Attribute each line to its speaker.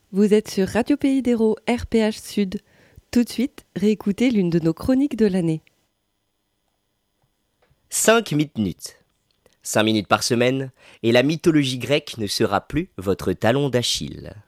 Speaker 1: Vous êtes sur Radio Pays d'Hérault, RPH Sud. Tout de suite, réécoutez l'une de nos chroniques de l'année.
Speaker 2: 5 minutes. 5 minutes par semaine, et la mythologie grecque ne sera plus votre talon d'Achille.